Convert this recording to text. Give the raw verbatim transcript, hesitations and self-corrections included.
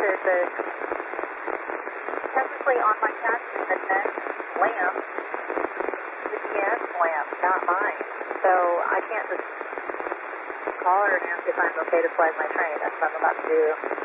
answered, but technically on my caption it said lamp, the G S lamp, not mine. So I can't just call her and ask if I'm okay to flag my train. That's what I'm about to do.